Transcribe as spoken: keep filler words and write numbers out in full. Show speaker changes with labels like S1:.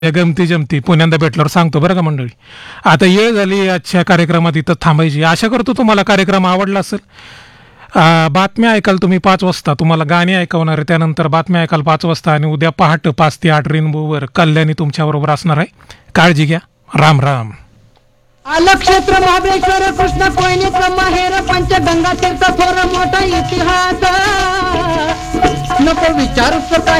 S1: या गमती जमती पुण्यांदा भेटल्यावर सांगतो बरं का मंडळी. आता वेळ झाली आजच्या कार्यक्रमात इथं थांबायची. आशा करतो तुम्हाला कार्यक्रम आवडला असेल. आ, बातम्या ऐकाल तुम्ही पाच वाजता, तुम्हाला गाणी ऐकवणार आहे, त्यानंतर बातम्या ऐकाल पाच वाजता आणि उद्या पहाट पाच ते आठ रेनबोवर कल्याणी तुमच्याबरोबर असणार आहे. काळजी घ्या. राम राम.
S2: आलं क्षेत्र महाबळेश्वर कृष्ण कोयनी माहेर पंचगंगा तीर्थ थोर मोठा इतिहास नको विचारूच काही